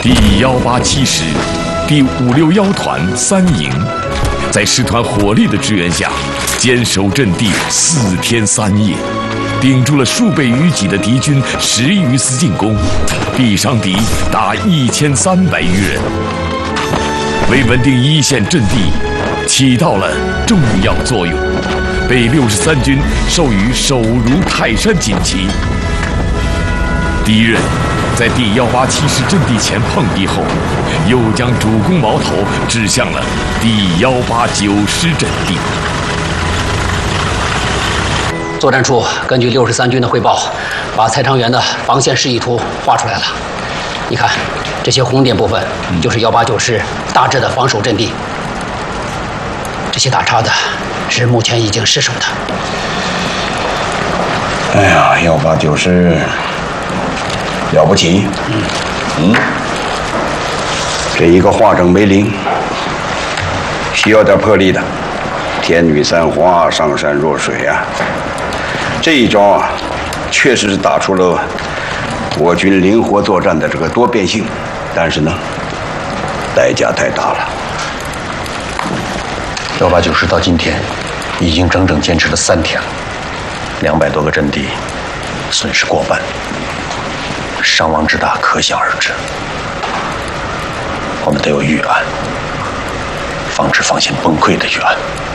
第187师、第561团3营，在师团火力的支援下，坚守阵地4天3夜，顶住了数倍于己的敌军10余次进攻，毙伤敌达1300余人，为稳定一线阵地起到了重要作用，被63军授予手如泰山锦旗。敌人在第187师阵地前碰壁后，又将主攻矛头指向了第189师阵地。 作战处根据63军的汇报，把蔡昌元的防线示意图画出来了。你看，这些红点部分就是189师大致的防守阵地，这些打叉的是目前已经失守的。 哎呀，189师了不起，这一个化整为零，需要点魄力的。天女散花，上善若水啊！这一招啊，确实是打出了我军灵活作战的这个多变性，但是呢，代价太大了。 189师到今天已经整整坚持了3天了，200多个阵地，损失过半，伤亡之大可想而知。我们得有预案，防止防线崩溃的预案。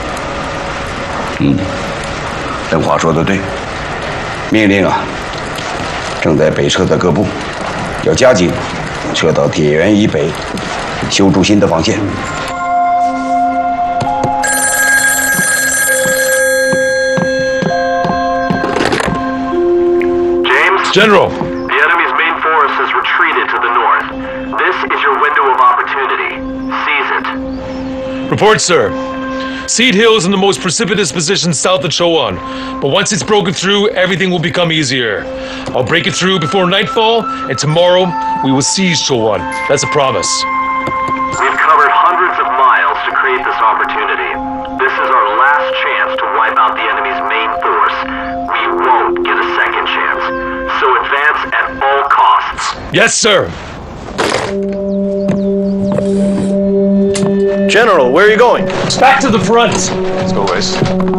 邓华说的对，命令啊，正在北撤的各部要加紧撤到铁原以北，修筑新的防线。 General, the enemy's main force has retreated to the north. This is your window of opportunity. Seize it. Report, sir. Seed Hill is in the most precipitous position south of Chowan, but once it's broken through, everything will become easier. I'll break it through before nightfall, and tomorrow we will seize Chowan. That's a promise. We've covered hundreds of miles to create this opportunity. This is our last chance to wipe out the enemy's main force. We won't get a second chance. So advance at all costs. Yes, sir. General, where are you going? Back to the front. Let's go, Wes.